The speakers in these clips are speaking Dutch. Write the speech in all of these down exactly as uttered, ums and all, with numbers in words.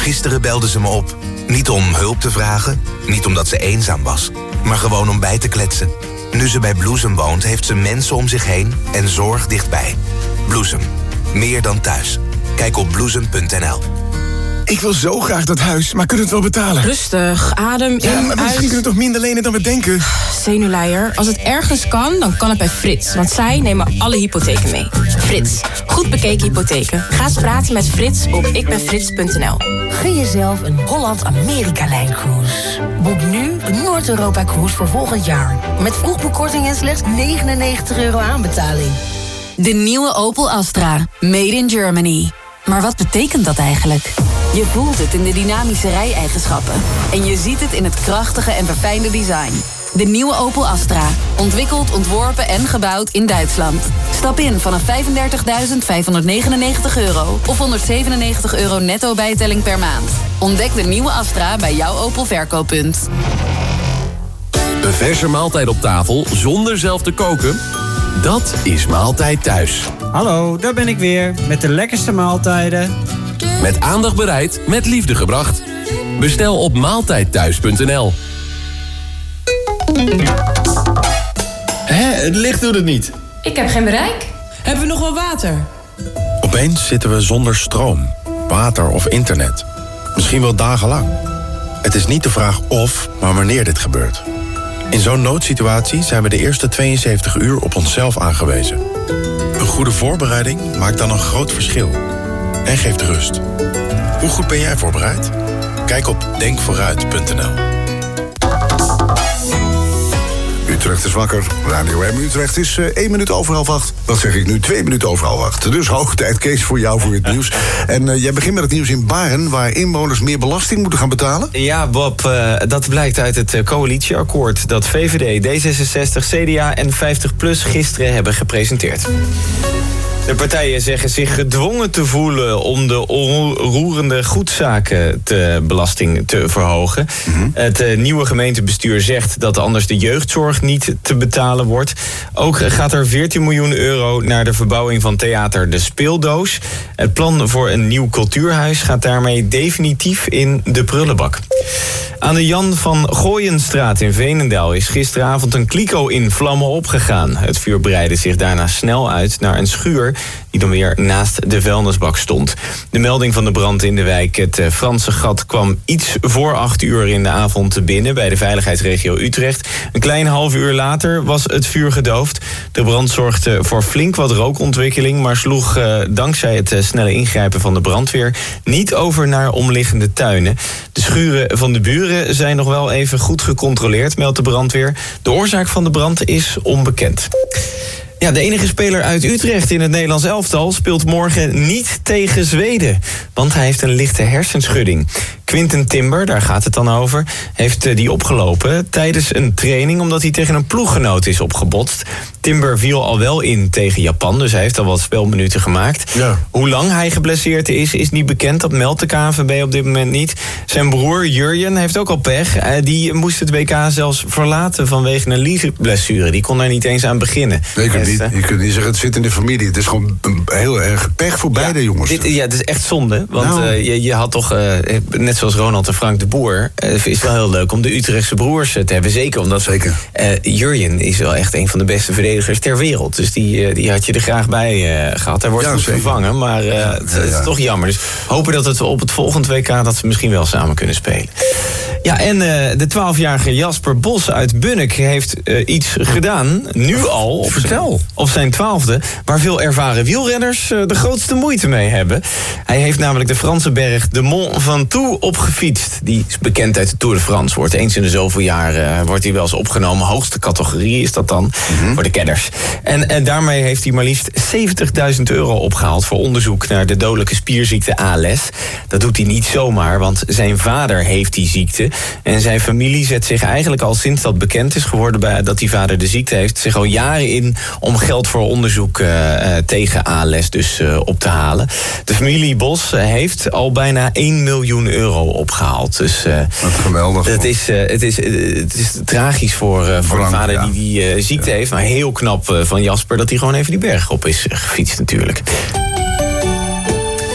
Gisteren belde ze me op. Niet om hulp te vragen, niet omdat ze eenzaam was, maar gewoon om bij te kletsen. Nu ze bij Bloesem woont, heeft ze mensen om zich heen en zorg dichtbij. Bloesem, meer dan thuis. Kijk op bloesem punt n l. Ik wil zo graag dat huis, maar kunnen we het wel betalen? Rustig, adem in, ja, maar misschien uit. kunnen we toch minder lenen dan we denken? Zenuwleier, als het ergens kan, dan kan het bij Frits. Want zij nemen alle hypotheken mee. Frits, goed bekeken hypotheken. Ga eens praten met Frits op ikbenfrits punt n l. Gun jezelf een Holland-Amerika-lijncruise. Boek nu een Noord-Europa-cruise voor volgend jaar. Met vroegboekkorting en slechts negenennegentig euro aanbetaling. De nieuwe Opel Astra. Made in Germany. Maar wat betekent dat eigenlijk? Je voelt het in de dynamische rijeigenschappen. En je ziet het in het krachtige en verfijnde design. De nieuwe Opel Astra. Ontwikkeld, ontworpen en gebouwd in Duitsland. Stap in vanaf vijfendertigduizend vijfhonderdnegenennegentig euro... of honderdzevenennegentig euro netto bijtelling per maand. Ontdek de nieuwe Astra bij jouw Opel verkooppunt. Een verse maaltijd op tafel zonder zelf te koken? Dat is Maaltijd Thuis. Hallo, daar ben ik weer met de lekkerste maaltijden. Met aandacht bereid, met liefde gebracht. Bestel op maaltijdthuis punt n l. Hé, het licht doet het niet. Ik heb geen bereik. Hebben we nog wel water? Opeens zitten we zonder stroom, water of internet. Misschien wel dagenlang. Het is niet de vraag of, maar wanneer dit gebeurt. In zo'n noodsituatie zijn we de eerste tweeënzeventig uur op onszelf aangewezen. Een goede voorbereiding maakt dan een groot verschil. En geeft rust. Hoe goed ben jij voorbereid? Kijk op denk vooruit punt n l. Utrecht is wakker. Radio M Utrecht is uh, één minuut over half acht. Dat zeg ik nu, twee minuten over half acht. Dus hoog tijd, Kees, voor jou voor het nieuws. En uh, jij begint met het nieuws in Baren, waar inwoners meer belasting moeten gaan betalen? Ja, Bob, uh, dat blijkt uit het uh, coalitieakkoord dat V V D, D zesenzestig, C D A en vijftig plus gisteren hebben gepresenteerd. De partijen zeggen zich gedwongen te voelen om de onroerende goedzaken te belasting te verhogen. Mm-hmm. Het uh, nieuwe gemeentebestuur zegt dat anders de jeugdzorg niet te betalen wordt. Ook gaat er veertien miljoen euro naar de verbouwing van theater De Speeldoos. Het plan voor een nieuw cultuurhuis gaat daarmee definitief in de prullenbak. Aan de Jan van Gooienstraat in Veenendaal is gisteravond een kliko in vlammen opgegaan. Het vuur breidde zich daarna snel uit naar een schuur die dan weer naast de vuilnisbak stond. De melding van de brand in de wijk Het Franse Gat kwam iets voor acht uur in de avond binnen bij de veiligheidsregio Utrecht. Een klein half uur later was het vuur gedoofd. De brand zorgde voor flink wat rookontwikkeling, maar sloeg uh, dankzij het uh, snelle ingrijpen van de brandweer niet over naar omliggende tuinen. De schuren van de buren zijn nog wel even goed gecontroleerd, meldt de brandweer. De oorzaak van de brand is onbekend. Ja, de enige speler uit Utrecht in het Nederlands elftal speelt morgen niet tegen Zweden. Want hij heeft een lichte hersenschudding. Quinten Timber, daar gaat het dan over, heeft die opgelopen tijdens een training omdat hij tegen een ploeggenoot is opgebotst. Timber viel al wel in tegen Japan, dus hij heeft al wat spelminuten gemaakt. Ja. Hoe lang hij geblesseerd is, is niet bekend. Dat meldt de K N V B op dit moment niet. Zijn broer Jurjen heeft ook al pech. Die moest het W K zelfs verlaten vanwege een liesblessure. Die kon daar niet eens aan beginnen. Zeker niet. Je kunt niet zeggen, het zit in de familie. Het is gewoon een heel erg pech voor beide ja, jongens. Dit, ja, het is echt zonde. Want nou. uh, je, je had toch, uh, net zoals Ronald en Frank de Boer, uh, is wel heel leuk om de Utrechtse broers te hebben. Zeker omdat Zeker. Uh, Jurjen is wel echt een van de beste verdedigers ter wereld. Dus die, uh, die had je er graag bij uh, gehad. Hij wordt ja, goed zeker. vervangen, maar uh, ja, het, ja, ja. het is toch jammer. Dus hopen dat het op het volgende W K dat ze misschien wel samen kunnen spelen. Ja, en uh, de twaalfjarige Jasper Bos uit Bunnik heeft uh, iets gedaan, nu al, op Vertel. Zijn, op zijn twaalfde, waar veel ervaren wielrenners uh, de grootste moeite mee hebben. Hij heeft namelijk de Franse berg de Mont Ventoux opgefietst. Die is bekend uit de Tour de France. Wordt eens in de zoveel jaar uh, wordt hij wel eens opgenomen. Hoogste categorie is dat dan, mm-hmm. voor de kenners. En, en daarmee heeft hij maar liefst zeventigduizend euro opgehaald voor onderzoek naar de dodelijke spierziekte A L S. Dat doet hij niet zomaar, want zijn vader heeft die ziekte. En zijn familie zet zich eigenlijk al sinds dat bekend is geworden bij, dat die vader de ziekte heeft, zich al jaren in om geld voor onderzoek uh, uh, tegen A L S dus uh, op te halen. De familie Bos uh, heeft al bijna één miljoen euro opgehaald. Dus uh, wat geweldig. Het is, uh, het, is, uh, het is tragisch voor, uh, voor Frank, de vader ja. die die uh, ziekte ja. heeft. Maar heel knap uh, van Jasper dat hij gewoon even die berg op is uh, gefietst natuurlijk.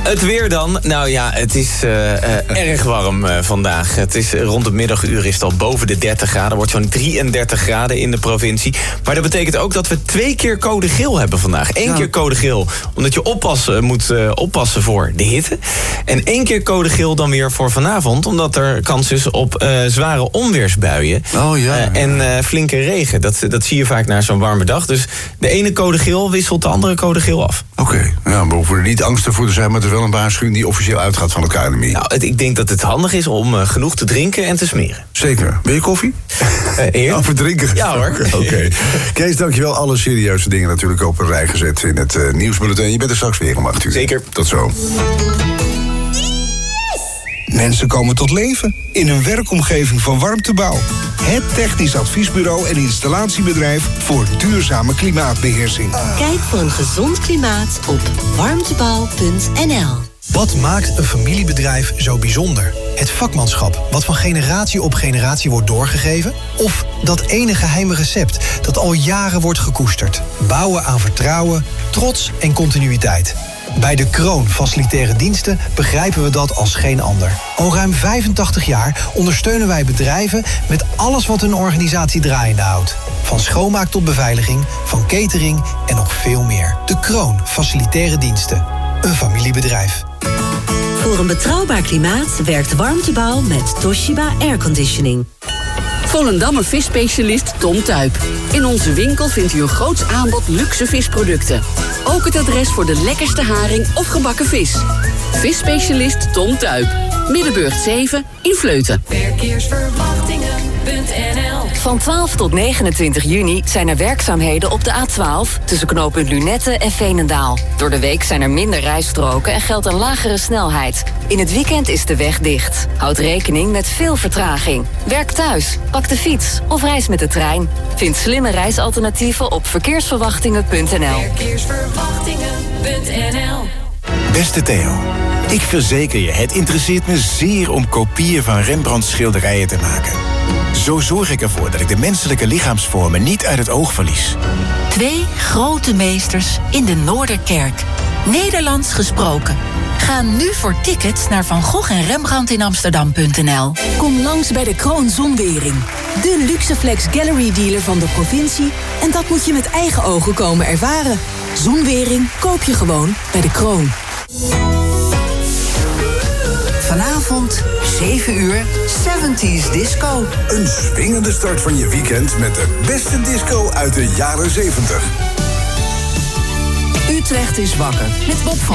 Het weer dan. Nou ja, het is uh, uh, erg warm uh, vandaag. Het is uh, rond het middaguur is het al boven de dertig graden. Wordt zo'n drieëndertig graden in de provincie. Maar dat betekent ook dat we twee keer code geel hebben vandaag. Eén ja. keer code geel, omdat je oppassen, moet uh, oppassen voor de hitte. En één keer code geel dan weer voor vanavond, omdat er kans is op uh, zware onweersbuien. Oh ja. Uh, en uh, flinke regen. Dat, dat zie je vaak na zo'n warme dag. Dus de ene code geel wisselt de andere code geel af. Oké, okay. ja, we hoeven er niet angstig voor te zijn, maar het is wel een waarschuwing die officieel uitgaat van de K N M I. Nou, het, ik denk dat het handig is om uh, genoeg te drinken en te smeren. Zeker. Wil je koffie? Uh, Over drinken. Ja hoor. Oké. Okay. Kees, dankjewel. Alle serieuze dingen natuurlijk op een rij gezet in het uh, nieuwsbulletin. Je bent er straks weer om acht uur. Zeker. Tot zo. Mensen komen tot leven in een werkomgeving van Warmtebouw. Het technisch adviesbureau en installatiebedrijf voor duurzame klimaatbeheersing. Kijk voor een gezond klimaat op warmtebouw punt n l. Wat maakt een familiebedrijf zo bijzonder? Het vakmanschap, wat van generatie op generatie wordt doorgegeven? Of dat ene geheime recept dat al jaren wordt gekoesterd? Bouwen aan vertrouwen, trots en continuïteit. Bij De Kroon Facilitaire Diensten begrijpen we dat als geen ander. Al ruim vijfentachtig jaar ondersteunen wij bedrijven met alles wat hun organisatie draaiende houdt. Van schoonmaak tot beveiliging, van catering en nog veel meer. De Kroon Facilitaire Diensten. Een familiebedrijf. Voor een betrouwbaar klimaat werkt Warmtebouw met Toshiba Airconditioning. Volendammer visspecialist Tom Tuip. In onze winkel vindt u een groots aanbod luxe visproducten. Ook het adres voor de lekkerste haring of gebakken vis. Visspecialist Tom Tuip. Middenburg zeven in Vleuten. Verkeersverwachtingen punt n l. Van twaalf tot negenentwintig juni zijn er werkzaamheden op de A twaalf... tussen knooppunt Lunette en Veenendaal. Door de week zijn er minder rijstroken en geldt een lagere snelheid. In het weekend is de weg dicht. Houd rekening met veel vertraging. Werk thuis, pak de fiets of reis met de trein. Vind slimme reisalternatieven op verkeersverwachtingen punt n l. Verkeersverwachtingen punt n l. Beste Theo, ik verzeker je, het interesseert me zeer om kopieën van Rembrandts schilderijen te maken. Zo zorg ik ervoor dat ik de menselijke lichaamsvormen niet uit het oog verlies. Twee grote meesters in de Noorderkerk. Nederlands gesproken. Ga nu voor tickets naar Van Gogh en Rembrandt in Amsterdam punt n l. Kom langs bij de Kroon Zonwering. De Luxeflex Gallery dealer van de provincie. En dat moet je met eigen ogen komen ervaren. Zonwering koop je gewoon bij de Kroon. Vanavond, zeven uur, zeventies disco. Een swingende start van je weekend met de beste disco uit de jaren zeventig. Utrecht is wakker met Bob van